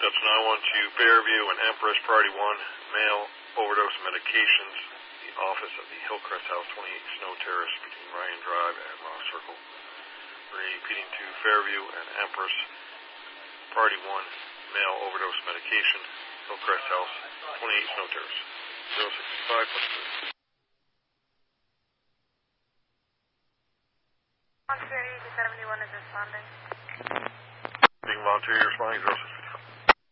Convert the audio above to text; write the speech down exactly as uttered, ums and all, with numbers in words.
That's nine one two Fairview and Empress, Priority one, male, overdose medications, the office of the Hillcrest House, twenty-eight Snow Terrace, between Ryan Drive and Ross Circle. Repeating to Fairview and Empress, Priority one, male, overdose medication, Hillcrest House, twenty-eight Snow Terrace, zero six five plus two. Volunteer seventy-one is responding. Being volunteer, you're responding, zero six